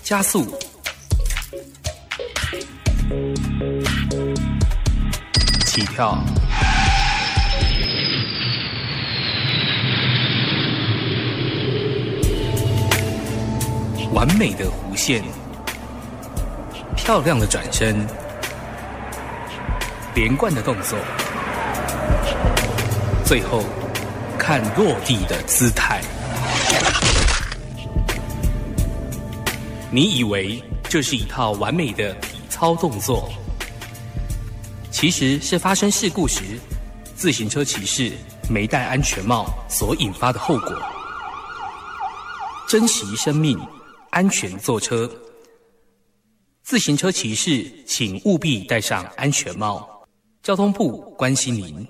加速，起跳，完美的弧线，漂亮的转身，连贯的动作，最后看落地的姿态。你以为这是一套完美的体操动作，其实是发生事故时自行车骑士没戴安全帽所引发的后果。珍惜生命，安全坐车。自行车骑士请务必戴上安全帽。交通部关心您。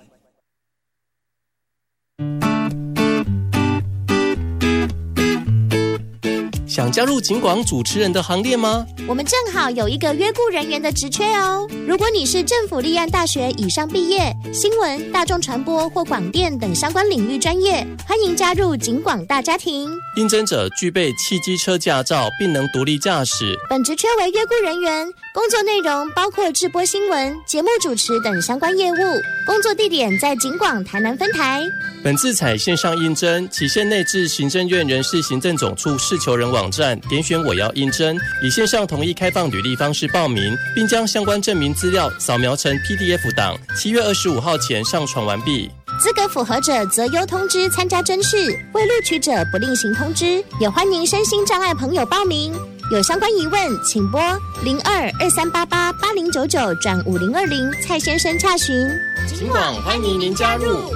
想加入警广主持人的行列吗？ 我们正好有一个约雇人员的职缺哦。如果你是政府立案大学以上毕业，新闻、大众传播或广电等相关领域专业，欢迎加入警广大家庭。 应征者具备汽机车驾照，并能独立驾驶。 本职缺为约雇人员，工作内容包括制播新闻、节目主持等相关业务。工作地点在警广台南分台。 本次采线上应征，期限内至行政院人事行政总处事求人网站点选我要应征，以线上同意开放履历方式报名，并将相关证明资料扫描成 PDF 档，7月25号前上传完毕。 资格符合者择优通知参加甄试，未录取者不另行通知。也欢迎身心障碍朋友报名。有相关疑问，请拨0223888099转5020蔡先生洽询。 警广欢迎您加入。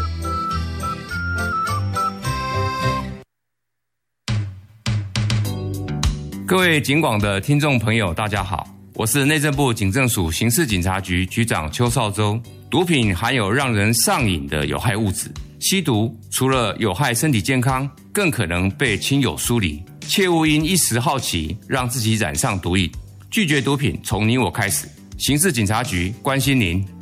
各位警广的听众朋友，大家好，我是内政部警政署刑事警察局局长邱少洲。毒品含有让人上瘾的有害物质，吸毒除了有害身体健康，更可能被亲友疏离，切勿因一时好奇让自己染上毒瘾。拒绝毒品，从你我开始。刑事警察局关心您。